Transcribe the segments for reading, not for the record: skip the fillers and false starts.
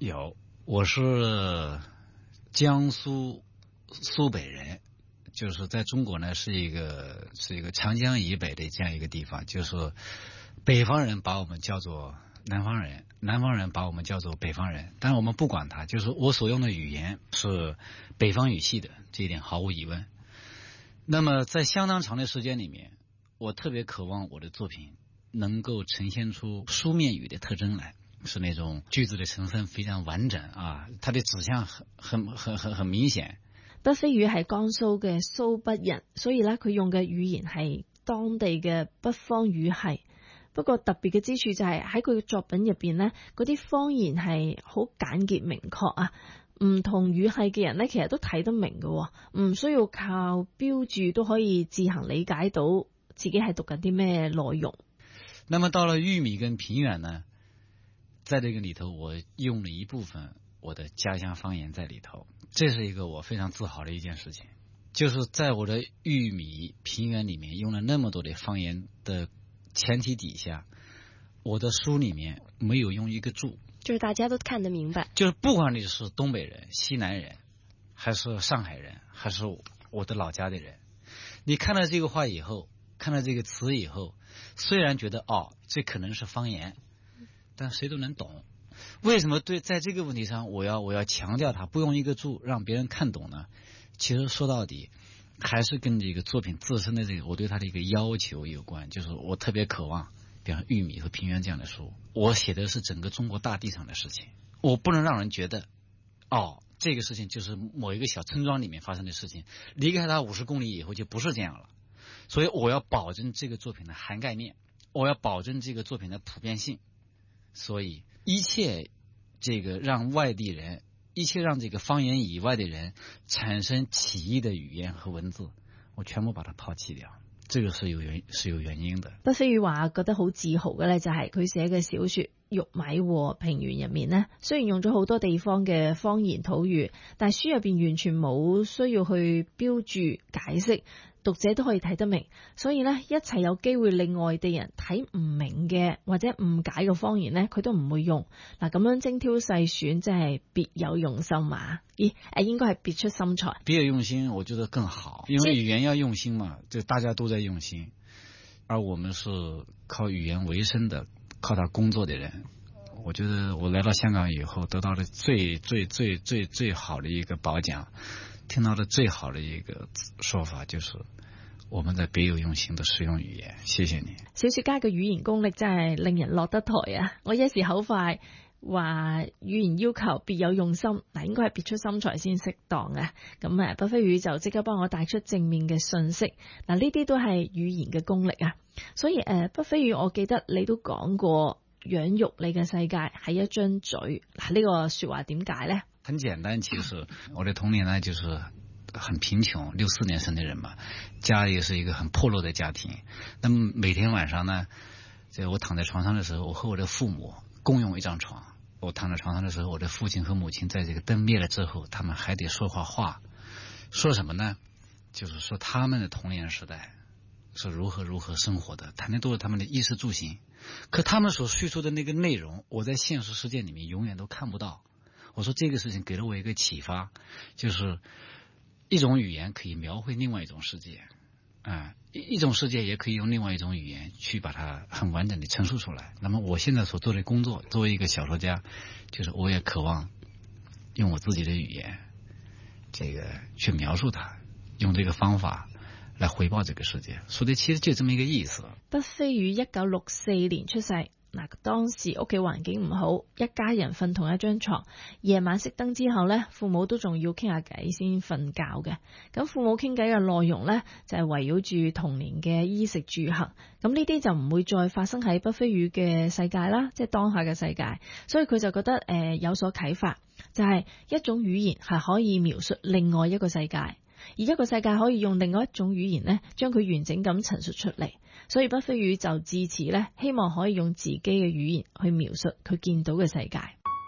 有，我是江苏苏北人，就是在中国呢是一个长江以北的这样一个地方，就是北方人把我们叫做南方人，南方人把我们叫做北方人，但是我们不管它，就是我所用的语言是北方语系的，这一点毫无疑问。那么在相当长的时间里面，我特别渴望我的作品能够呈现出书面语的特征来，是那种句子的成分非常完整啊，它的指向很明顯。 畢飛宇係江蘇嘅蘇北人，所以咧佢用嘅語言係當地嘅北方語系。不過特別嘅之處就係喺佢嘅作品入邊咧，嗰啲方言係好簡潔明確啊。唔同語系嘅人咧，其實都睇得明嘅，唔需要靠標注都可以自行理解到自己係讀緊啲咩內容。 那麼到了玉米跟平原呢，在這個裡頭我用了一部分我的家鄉方言在裡頭，這是一個我非常自豪的一件事情，就是在我的玉米平原裡面用了那麼多的方言的前提底下，我的書裡面沒有用一個注， 就是大家都看得明白， 就是不管你是東北人、西南人，還是上海人，還是我的老家的人，你看到這個話以後，看到這個詞以後，雖然覺得這可能是方言，但誰都能懂。為什麼在這個問題上我要強調它，不用一個注讓別人看懂呢？其實說到底還是跟這個作品自身的這個我對它的一個要求有關，就是我特別渴望比方玉米和平原這樣的書，我寫的是整個中國大地上的事情，我不能讓人覺得這個事情就是某一個小村莊裡面發生的事情，離開它50公里以後就不是這樣了。所以我要保證這個作品的涵蓋面，我要保證這個作品的普遍性，所以一切這個讓外地人，一切讓這個方言以外的人產生歧義的語言和文字，我全部把它拋棄掉。這個是有原因的。 畢飛宇話覺得好自豪嘅咧，就係佢寫嘅小說《玉米和平原》入面呢，雖然用咗好多地方嘅方言土語，但係書入邊完全冇需要去標注解釋，讀者都可以睇得明。所以呢，一切有機會令外地人睇唔明嘅或者誤解嘅方言呢，佢都唔會用。嗱，咁樣精挑細選真係別有用心嘛？應該係別出心裁。 別有用心，我覺得更好，因為語言要用心嘛，就大家都在用心，而我們是靠語言為生的，靠它工作的人。我覺得我來到香港以後得到的最好的一個褒獎，聽到的最好的一個說法就是我們在別有用心的使用語言。謝謝你。 小說家嘅語言功力真係令人落得台啊！我一時口快話語言要求別有用心，嗱，應該係別出心裁先適當啊！咁畢飛宇就即刻幫我帶出正面嘅信息，嗱，呢啲都係語言嘅功力啊！所以畢飛宇，我記得你都講過養育你嘅世界係一張嘴，嗱，呢個說話點解呢？ 很簡單，其實我的童年呢就是很貧窮，64年生的人嘛，家也是一個很破落的家庭。那麼每天晚上呢，我躺在床上的時候，我和我的父母共用一張床。我躺在床上的時候，我的父親和母親在這個燈滅了之後，他們還得說話，說什麼呢？就是說他們的童年時代是如何生活的，談的都是他們的衣食住行。可他們所敘述的那個內容，我在現實世界裡面永遠都看不到。我說這個事情給了我一個啟發，就是一種語言可以描繪另外一種世界，一種世界也可以用另外一種語言去把它很完整地陳述出來。那麼我現在所做的工作，作為一個小說家，就是我也渴望用我自己的語言，這個去描述它，用這個方法來回報這個世界。說的其實就這麼一個意思。 畢飛宇1964年出世。嗱，當時屋企環境唔好，一家人瞓同一張床，夜晚熄燈之後呢，父母都仲要傾下偈先瞓覺嘅。咁父母傾偈嘅內容呢，就係圍繞住童年嘅衣食住行。咁呢啲就唔會再發生喺畢飛宇嘅世界啦，即係當下嘅世界。所以佢就覺得有所啟發，就係一種語言係可以描述另外一個世界。而一個世界可以用另外一種語言呢，將佢完整咁陳述出嚟。所以畢飛宇就自此呢，希望可以用自己嘅語言去描述佢見到嘅世界。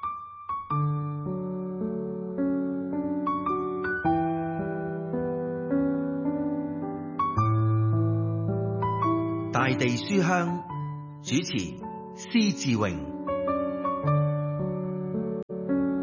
大地書香主持施志榮。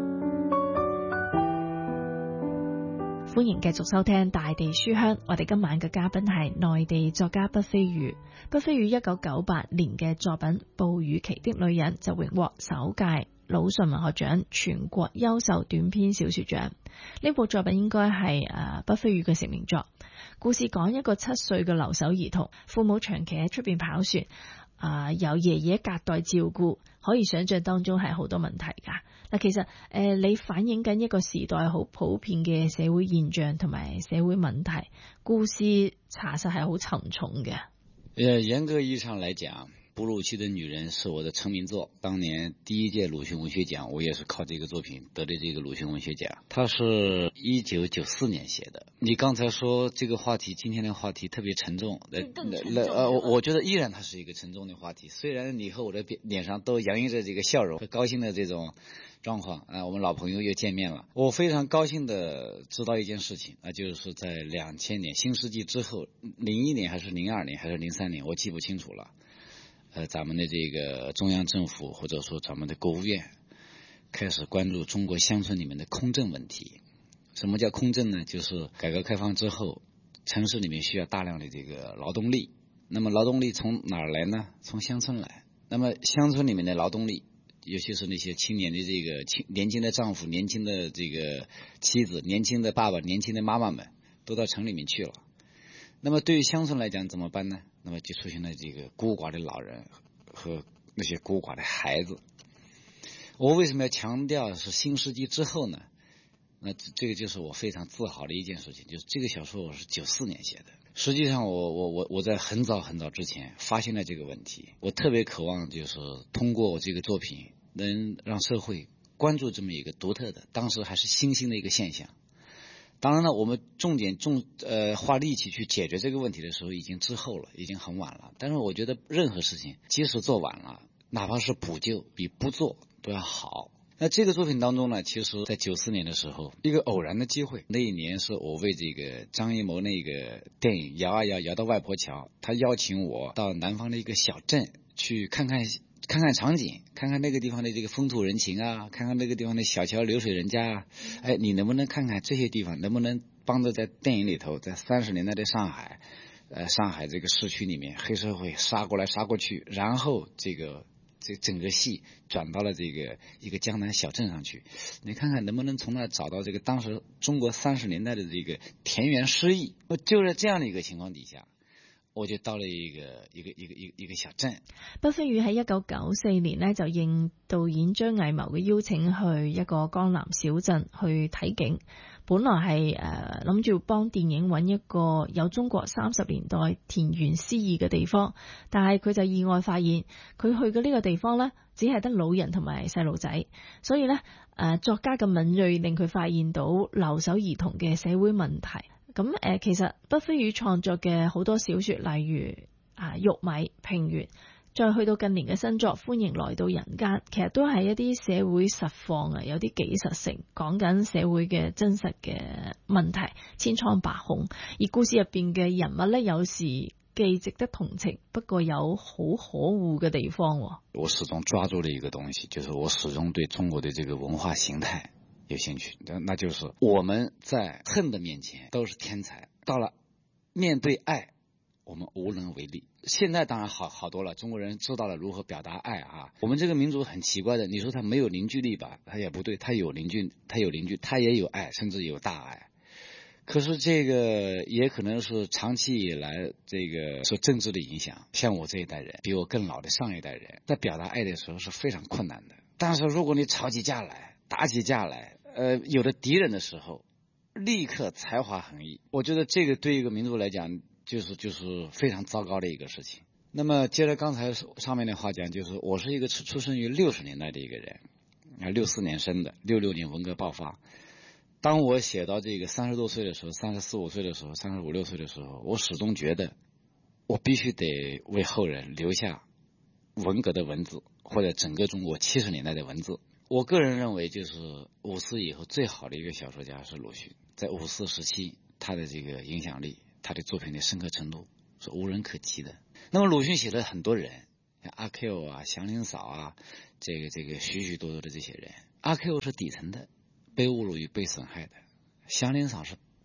歡迎繼續收聽大地書香，我哋今晚嘅嘉賓係內地作家畢飛宇。畢飛宇1998年嘅作品《哺乳期的女人》就榮獲首屆魯迅文學獎全國優秀短篇小說獎。呢部作品應該係畢飛宇嘅成名作。故事講一個7歲嘅留守兒童，父母長期喺出邊跑船，由爺爺隔代照顧，可以想象當中係好多問題㗎。嗱，其實你反映緊一個時代好普遍嘅社會現象同埋社會問題，故事查實係好沉重嘅。 嚴格意義上來講，哺乳期的女人是我的成名作，當年第一屆魯迅文學獎我也是靠這個作品得的這個魯迅文學獎。它是1994年寫的。你剛才說這個話題，今天的話題特別沉重，我覺得依然它是一個沉重的話題，雖然你和我的臉上都洋溢着這個笑容和高興的這種狀況，我們老朋友又見面了。我非常高興的知道一件事情，就是在2000年新世紀之後，01年還是02年還是03年，我記不清楚了。咱們的這個中央政府或者說咱們的國務院開始關注中國鄉村裡面的空政問題。什麼叫空政呢？就是改革開放之後，城市裡面需要大量的這個勞動力。那麼勞動力從哪兒來呢？從鄉村來。那麼鄉村裡面的勞動力，尤其是那些青年的這個年輕的丈夫、年輕的這個妻子、年輕的爸爸、年輕的媽媽們，都到城裡面去了。那麼對於鄉村來講怎麼辦呢？那麼就出現了這個孤寡的老人和那些孤寡的孩子。我為什麼要強調是新世紀之後呢？那這個就是我非常自豪的一件事情，就是這個小說我是94年寫的。實際上我在很早之前發現了這個問題，我特別渴望就是通過我這個作品能讓社會關注這麼一個獨特的，當時還是新興的一個現象。當然了，我們重點花力氣去解決這個問題的時候已經滯後了，已經很晚了。但是我覺得任何事情即使做晚了，哪怕是補救比不做都要好。那這個作品當中呢，其實在94年的時候，一個偶然的機會，那一年是我為這個張藝謀那個電影搖啊搖，搖到外婆橋，他邀請我到南方的一個小鎮去看看場景，看看那個地方的這個風土人情啊，看看那個地方的小橋流水人家啊。哎，你能不能看看這些地方，能不能幫着在電影裡頭，在30年代的上海，上海這個市區裡面，黑社會殺過來殺過去，然後這整個戲轉到了這個一個江南小鎮上去，你看看能不能從那找到這個當時中國30年代的這個田園詩意。就在這樣的一個情況底下，我就到了一個小鎮。 畢飛宇喺1994年呢，就應導演張藝謀嘅邀請去一個江南小鎮去睇景。本來係諗住幫電影揾一個有中國30年代田園詩意嘅地方，但係佢就意外發現佢去嘅呢個地方呢，只係得老人同埋細路仔，所以呢，作家嘅敏銳令佢發現到留守兒童嘅社會問題。咁其實畢飛宇創作嘅好多小說，例如玉米、平原，再去到近年嘅新作《歡迎來到人間》，其實都係一啲社會實況啊，有啲紀實性，講緊社會嘅真實嘅問題，千瘡百孔。而故事入邊嘅人物呢，有時既值得同情，不過有好可惡嘅地方。 我始終抓住了一個東西，就是我始終對中國的這個文化形態有興趣，那就是我們在恨的面前都是天才，到了面對愛我們無能為力。現在當然好多了，中國人知道了如何表達愛啊。我們這個民族很奇怪的，你說他沒有凝聚力吧，他也不對，他有凝聚，他也有愛，甚至有大愛。可是這個也可能是長期以來這個受政治的影響，像我這一代人，比我更老的上一代人，在表達愛的時候是非常困難的。但是如果你吵起架來，打起架來，有了敵人的時候，立刻才華橫溢。我覺得這個對一個民族來講，就是非常糟糕的一個事情。那麼接着剛才上面的話講，就是我是一個出生於60年代的一個人，64年生的，66年文革爆發。當我寫到這個30多歲的時候，34、35歲的時候，35、36歲的時候，我始終覺得我必須得為後人留下文革的文字，或者整個中國70年代的文字。我個人認為，就是54以後最好的一個小說家是魯迅，在54時期，他的這個影響力，他的作品的深刻程度是無人可及的。那麼魯迅寫了很多人，像阿 Q 啊、祥林嫂啊，這個許許多多的這些人。阿 Q 是底層的，被侮辱與被損害的；祥林嫂是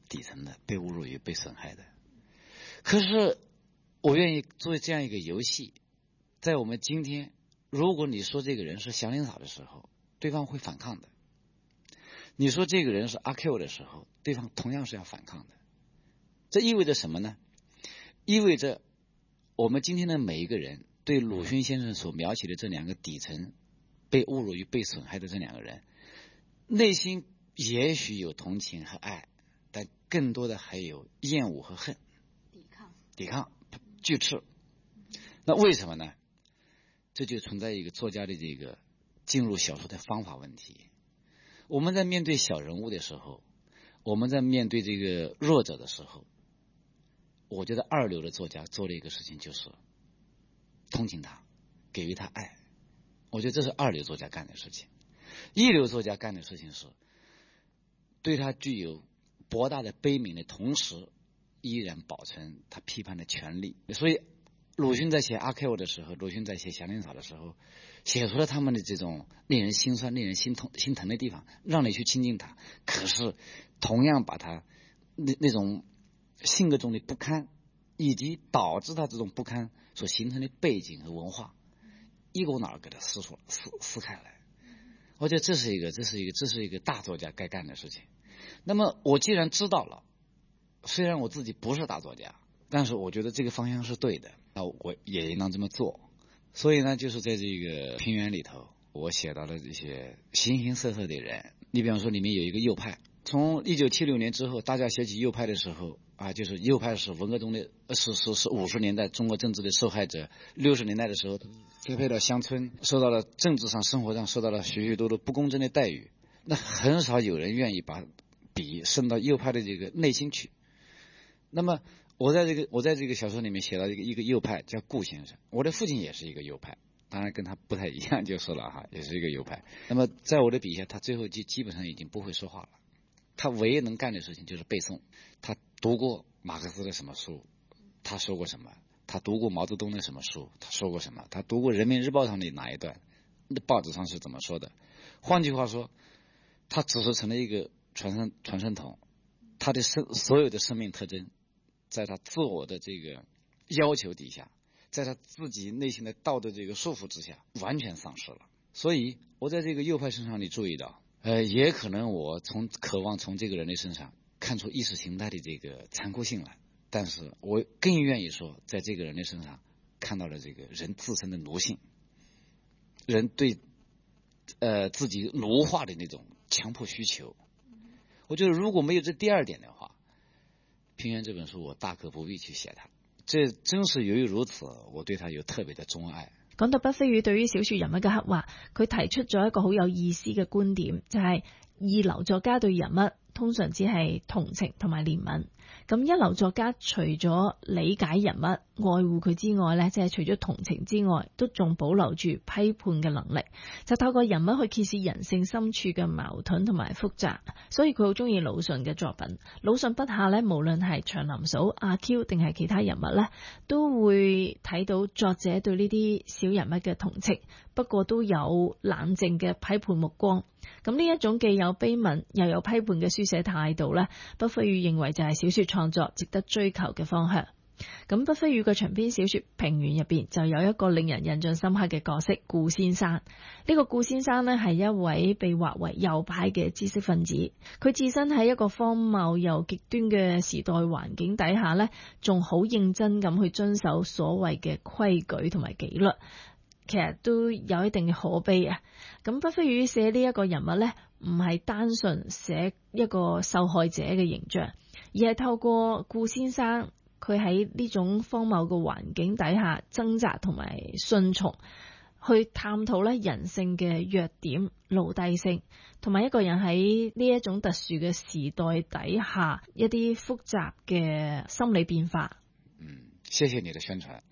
底层的，被侮辱与被损害的。可是我愿意做这样一个游戏，在我们今天，如果你说这个人是祥林嫂的时候，对方会反抗的；你说这个人是阿 Q 的时候，对方同样是要反抗的。这意味着什么呢？意味着我们今天的每一个人对鲁迅先生所描写的这两个底层被侮辱与被损害的这两个人，内心也许有同情和爱，但更多的还有厌恶和恨，抵抗拒斥。那为什么呢？这就存在一个作家的这个进入小说的方法问题。我们在面对小人物的时候，我们在面对这个弱者的时候，我觉得二流的作家做了一个事情，就是同情他，给予他爱。我觉得这是二流作家干的事情。一流作家干的事情是对他具有博大的悲悯的同时，依然保存他批判的权利。所以鲁迅在写阿 Q 的时候，鲁迅在写祥林嫂的时候，写出了他们的这种令人心酸、令人心疼的地方，让你去亲近他。可是同样把他那种性格中的不堪，以及导致他这种不堪所形成的背景和文化，一股脑给他撕开来。我觉得这是一个大作家该干的事情。那么我既然知道了，虽然我自己不是大作家，但是我觉得这个方向是对的，那我也应当这么做。所以呢，就是在这个平原里头，我写到了这些形形色色的人。你比方说里面有一个右派，从1976年之后，大家写起右派的时候啊，就是右派是文革中的是50年代中国政治的受害者。60年代的时候分配到乡村，受到了政治上生活上受到了许许多多不公正的待遇。那很少有人愿意把笔伸到右派的这个内心去。那么我在这个小说里面写到一个右派叫顾先生，我的父亲也是一个右派，当然跟他不太一样就是了哈，也是一个右派。那么在我的笔下，他最后基本上已经不会说话了，他唯一能干的事情就是背诵。他读过马克思的什么书，他说过什么；他读过毛泽东的什么书，他说过什么；他读过人民日报上的哪一段，报纸上是怎么说的。换句话说，他只是成了一个传声筒，他的所有的生命特征在他自我的这个要求底下，在他自己内心的道德这个束缚之下，完全丧失了。所以我在这个右派身上你注意到，也可能我渴望从这个人的身上看出意识形态的这个残酷性来，但是我更愿意说，在这个人的身上看到了这个人自身的奴性，人对自己奴化的那种强迫需求。我觉得如果没有这第二点的话，平原这本书我大可不必去寫它。這正是由於如此，我對它有特別嘅鍾愛。 講到畢飛宇對於小說人物嘅刻畫，佢提出咗一個好有意思嘅觀點，就係二流作家對人物通常只係同情同埋憐憫。咁一流作家除咗理解人物、愛護佢之外呢，即係除咗同情之外，都仲保留住批判嘅能力，就透過人物去揭示人性深處嘅矛盾同埋複雜。所以佢好中意魯迅嘅作品。魯迅筆下呢，無論係祥林嫂、阿 Q 定係其他人物呢，都會睇到作者對呢啲小人物嘅同情，不過都有冷靜嘅批判目光。咁呢一種既有悲憫又有批判嘅書寫態度呢，畢飛宇認為就係小說創作值得追求嘅方向。咁畢飛宇嘅長篇小說《平原》入邊就有一個令人印象深刻嘅角色顧先生。呢個顧先生呢，係一位被劃為右派嘅知識分子，佢置身喺一個荒謬又極端嘅時代環境底下呢，仲好認真咁去遵守所謂嘅規矩同埋紀律。其實都有一定嘅可悲啊！咁畢飛宇寫呢一個人物呢，唔係單純寫一個受害者嘅形象，而係透過顧先生佢喺呢種荒謬嘅環境底下掙扎同埋順從，去探討咧人性嘅弱點、奴隸性，同埋一個人喺呢一種特殊嘅時代底下一啲複雜嘅心理變化。 謝謝你的宣傳。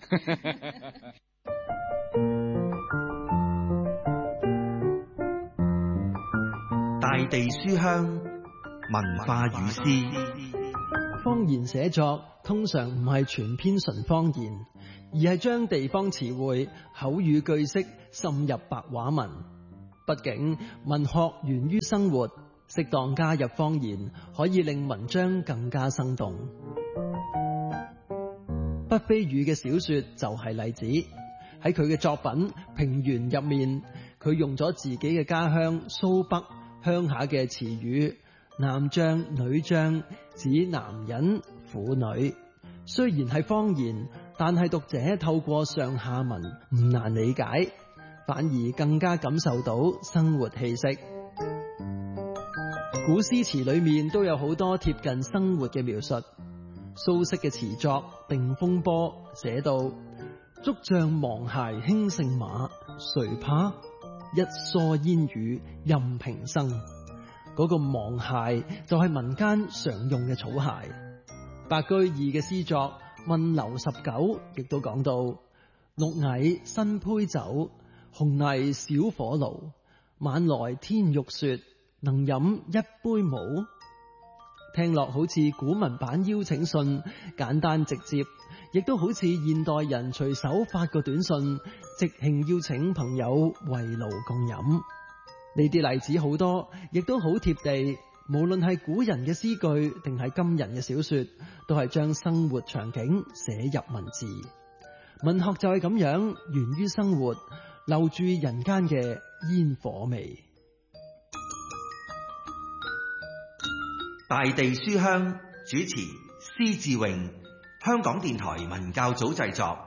大地書香，文化與詩。 方言寫作通常唔係全篇純方言，而係將地方詞彙、口語句式滲入白話文。畢竟文學源於生活， 適當加入方言，可以令文章更加生動。畢飛宇嘅小說就係例子，喺佢嘅作品《平原》入面，佢用咗自己嘅家鄉蘇北鄉下嘅詞語，男將、女將指男人、婦女。雖然係方言，但係讀者透過上下文唔難理解，反而更加感受到生活氣息。古詩詞裏面都有好多貼近生活嘅描述。蘇軾嘅詞作《定風波》寫到：竹杖芒鞋輕勝馬，誰怕？一蓑煙雨任平生。嗰個芒鞋就係民間常用嘅草鞋。白居易嘅詩作《問劉十九》亦都講到：綠蟻新醅酒，紅泥小火爐。晚來天欲雪，能飲一杯無？聽落好似古文版邀請信，簡單直接，亦都好似現代人隨手發個短信，即興邀請朋友圍爐共飲。呢啲例子好多，亦都好貼地。無論係古人嘅詩句，定係今人嘅小說，都係將生活場景寫入文字。文學就係咁樣，源於生活，留住人間嘅煙火味。 大地書香主持施志榮，香港電台文教組製作。